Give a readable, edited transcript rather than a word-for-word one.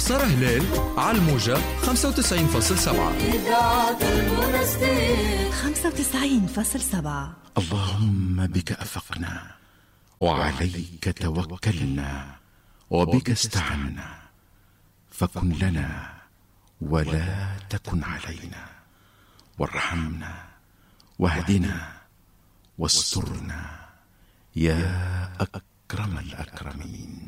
سارة هلال على الموجة 95.7 إذاعة المنستير 95.7. اللهم بك أفقنا وعليك توكلنا وبك استعنا، فكن لنا ولا تكن علينا، وارحمنا واهدنا واسترنا يا أكرم الأكرمين.